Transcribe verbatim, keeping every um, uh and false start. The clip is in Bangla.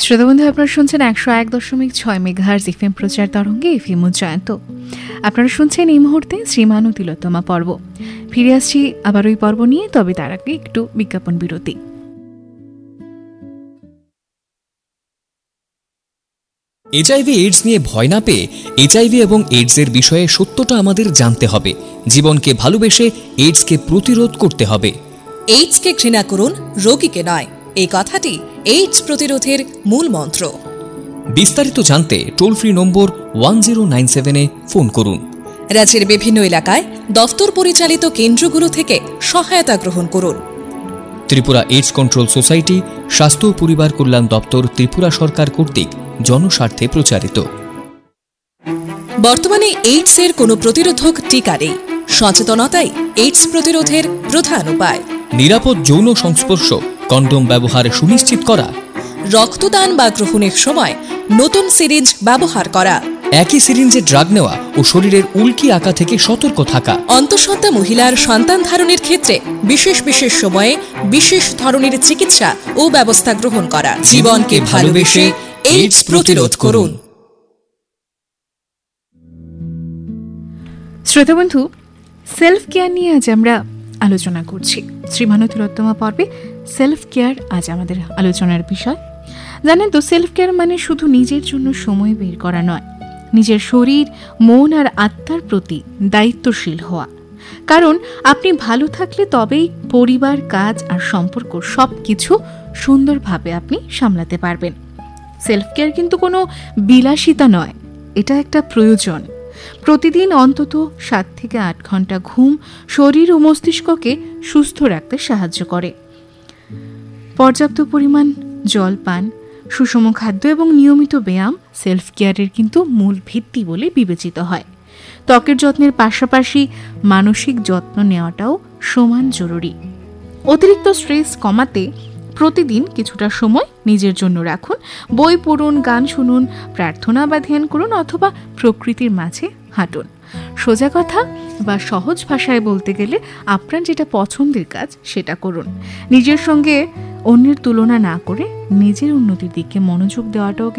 শ্রোতাবন্ধু, আপনারা শুনছেন একশো এক দশমিক ছয় মেগাহার্জ এফএম প্রচার তরঙ্গে এফএম জয়ন্ত। আপনারা শুনছেন এই মুহূর্তে শ্রীমান ও তিলোত্তমা পর্ব। ফিরে আসছি আবার ওই পর্ব নিয়ে, তবে তার আগে একটু বিজ্ঞাপন বিরতি। এইচআইভি এইডস নিয়ে ভয় না পেয়ে এইচআইভি এবং এইডসের বিষয়ে সত্যটা আমাদের জানতে হবে। জীবনকে ভালোবেসে এইডসকে প্রতিরোধ করতে হবে। এইডসকে ঘৃণা করুন, রোগীকে নয়, এই কথাটি এইডস প্রতিরোধের মূল মন্ত্র। বিস্তারিত জানতে toll free number one zero nine সেভেনে ফোন করুন। রাজ্যের বিভিন্ন এলাকায় দফতর পরিচালিত কেন্দ্রগুলো থেকে সহায়তা গ্রহণ করুন। ত্রিপুরা এইডস কন্ট্রোল সোসাইটি, স্বাস্থ্য ও পরিবার কল্যাণ দপ্তর, ত্রিপুরা সরকার কর্তৃক জনস্বার্থে প্রচারিত। বর্তমানে এইডসের কোনো প্রতিরোধক টিকা নেই। সচেতনতাই এইডস প্রতিরোধের প্রধান উপায়। নিরাপদ যৌন সংস্পর্শ, কন্ডোম ব্যবহার সুনিশ্চিত করা, রক্তদান বা গ্রহণের সময় নতুন সিরিঞ্জ ব্যবহার করা, একই সিরিঞ্জে ড্রাগ নেওয়া ও শরীরের উল্কি আঁকা থেকে সতর্ক থাকা, অন্তঃসত্ত্বা মহিলার সন্তান ধারণের ক্ষেত্রে বিশেষ বিশেষ সময়ে বিশেষ ধরনের চিকিৎসা ও ব্যবস্থা গ্রহণ করা। জীবনকে ভালোবেসে এইডস প্রতিরোধ করুন। শ্রোতাবন্ধু, সেলফ কেয়ার নিয়ে আজ আমরা আলোচনা করছি। শ্রীমান ও তিলোত্তমা পর্বে সেলফ কেয়ার আজ আমাদের আলোচনার বিষয়। জানেন তো, সেলফ কেয়ার মানে শুধু নিজের জন্য সময় বের করা নয়, নিজের শরীর, মন আর আত্মার প্রতি দায়িত্বশীল হওয়া। কারণ আপনি ভালো থাকলে তবেই পরিবার, কাজ আর সম্পর্ক সব কিছু সুন্দরভাবে আপনি সামলাতে পারবেন। সেলফ কেয়ার কিন্তু কোনো বিলাসিতা নয়, এটা একটা প্রয়োজন। প্রতিদিন অন্তত সাত থেকে আট ঘন্টা ঘুম শরীর ও মস্তিষ্ককে সুস্থ রাখতে সাহায্য করে। পর্যাপ্ত পরিমাণ জল পান, সুষম খাদ্য এবং নিয়মিত ব্যায়াম সেলফ কেয়ারের কিন্তু মূল ভিত্তি বলে বিবেচিত হয়। ত্বকের যত্নের পাশাপাশি মানসিক যত্ন নেওয়াটাও সমান জরুরি। অতিরিক্ত স্ট্রেস কমাতে প্রতিদিন কিছুটা সময় নিজের জন্য রাখুন। বই পড়ুন, গান শুনুন, প্রার্থনা বা ধ্যান করুন অথবা প্রকৃতির মাঝে হাঁটুন। সোজা কথা বা সহজ ভাষায় বলতে গেলে আপনার যেটা পছন্দের কাজ সেটা করুন। নিজের সঙ্গে অন্যের তুলনা না করে নিজের উন্নতির দিকে মনোযোগ দেওয়াটাও